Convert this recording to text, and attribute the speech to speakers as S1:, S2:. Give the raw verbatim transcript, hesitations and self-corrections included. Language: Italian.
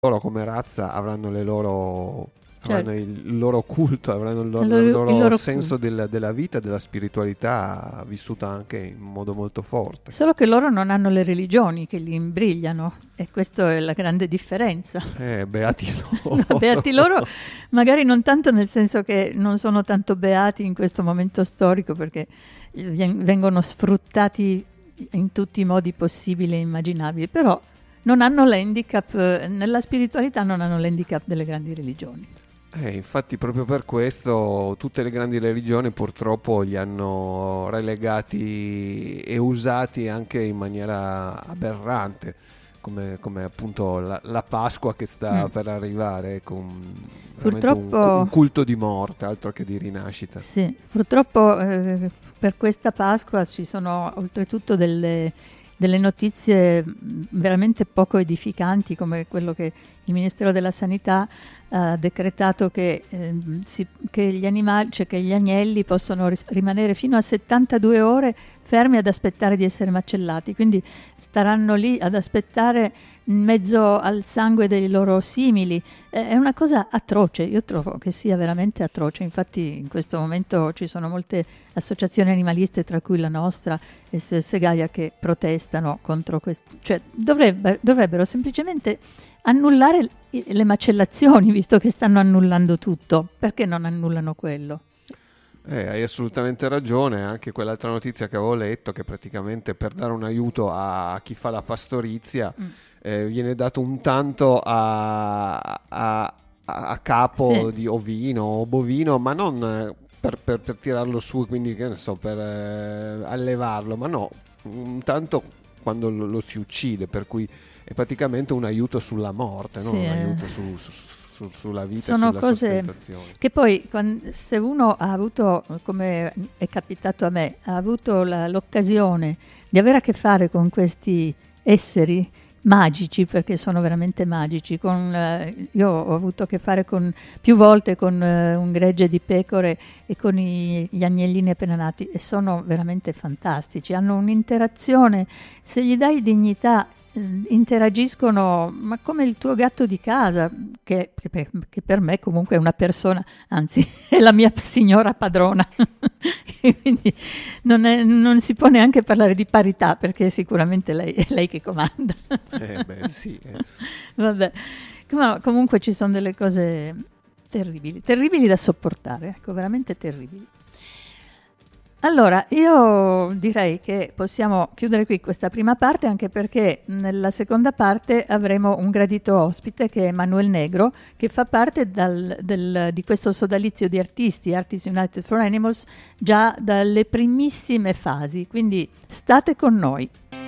S1: loro come razza avranno le loro
S2: Certo.
S1: avranno il loro culto, avranno il loro,
S2: Il loro-
S1: il loro
S2: il loro
S1: senso
S2: culto.
S1: del- della vita, della spiritualità vissuta anche in modo molto forte.
S2: Solo che loro non hanno le religioni che li imbrigliano e questa è la grande differenza.
S1: Eh, beati loro.
S2: No, beati loro, magari non tanto nel senso che non sono tanto beati in questo momento storico perché vien- vengono sfruttati in tutti i modi possibili e immaginabili, però non hanno l'handicap, eh, nella spiritualità non hanno l'handicap delle grandi religioni.
S1: Eh, infatti proprio per questo tutte le grandi religioni purtroppo li hanno relegati e usati anche in maniera aberrante, come, come appunto la, la Pasqua che sta
S2: Mm.
S1: per arrivare, con veramente
S2: Purtroppo-
S1: un, un culto di morte, altro che di rinascita.
S2: Sì, purtroppo eh, per questa Pasqua ci sono oltretutto delle, delle notizie mh, veramente poco edificanti, come quello che il Ministero della Sanità ha decretato che, ehm, si- che gli animali, cioè che gli agnelli possono ris- rimanere fino a settantadue ore fermi ad aspettare di essere macellati, quindi staranno lì ad aspettare in mezzo al sangue dei loro simili. Eh, È una cosa atroce, io trovo che sia veramente atroce, infatti in questo momento ci sono molte associazioni animaliste, tra cui la nostra, S S Gaia, che protestano contro questo, cioè dovrebbe- dovrebbero semplicemente annullare i- le macellazioni, visto che stanno annullando tutto, perché non annullano quello?
S1: Eh, hai assolutamente ragione, anche quell'altra notizia che avevo letto, che praticamente per dare un aiuto a chi fa la pastorizia
S2: Mm.
S1: eh, viene dato un tanto a, a- a capo
S2: Sì.
S1: di ovino o bovino, ma non eh, per, per- per tirarlo su, quindi che ne so, per eh, allevarlo, ma no, un tanto quando lo, lo si uccide, per cui è praticamente un aiuto sulla morte, non
S2: Sì,
S1: un
S2: eh.
S1: aiuto su- su- su- sulla vita
S2: Sono
S1: e sulla
S2: cose
S1: sostentazione.
S2: che poi, quan- se uno ha avuto, come è capitato a me, ha avuto la- l'occasione di avere a che fare con questi esseri magici, perché sono veramente magici, con, eh, io ho avuto a che fare con, più volte con eh, un gregge di pecore e con i- gli agnellini appena nati e sono veramente fantastici, hanno un'interazione, se gli dai dignità eh, interagiscono, ma come il tuo gatto di casa, che, che per che per me comunque è una persona, anzi è la mia signora padrona. E quindi non, è- non si può neanche parlare di parità, perché sicuramente lei, è lei che comanda.
S1: Eh, beh, sì, eh.
S2: Vabbè, ma comunque ci sono delle cose terribili, terribili da sopportare, ecco, veramente terribili. Allora, io direi che possiamo chiudere qui questa prima parte, anche perché nella seconda parte avremo un gradito ospite che è Manuel Negro, che fa parte dal- del- di questo sodalizio di artisti, Artists United for Animals, già dalle primissime fasi, quindi state con noi.